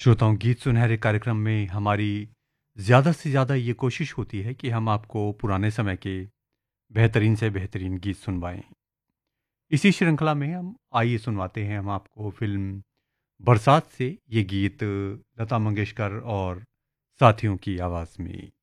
श्रोताओं, गीत सुनहरे कार्यक्रम में हमारी ज़्यादा से ज़्यादा ये कोशिश होती है कि हम आपको पुराने समय के बेहतरीन से बेहतरीन गीत सुनवाएं। इसी श्रृंखला में हम आइए सुनवाते हैं हम आपको फिल्म बरसात से ये गीत लता मंगेशकर और साथियों की आवाज़ में।